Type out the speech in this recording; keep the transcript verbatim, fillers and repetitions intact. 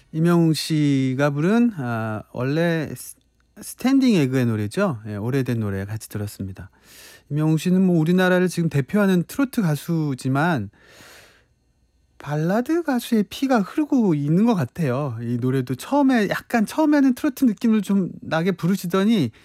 임영웅 씨가 부른 아 원래 스 스탠딩 에그의 노래죠. 예 오래된 노래 같이 들었습니다. 임영웅 씨는 뭐 우리나라를 지금 대표하는 트로트 가수지만 발라드 가수의 피가 흐르고 있는 것 같아요. 이 노래도 처음에 약간 처음에는 트로트 느낌을 좀 나게 부르시더니